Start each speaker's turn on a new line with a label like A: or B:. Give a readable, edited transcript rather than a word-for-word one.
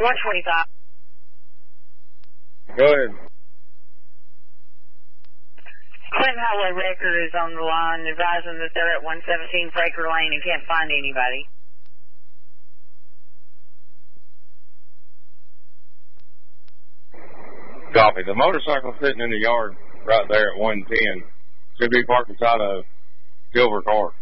A: 125.
B: Go ahead.
A: Clinton Highway Wrecker is on the line advising that they're at 117 Fraker Lane and can't find anybody.
B: Copy. The motorcycle sitting in the yard right there at 110 should be parked beside a silver car.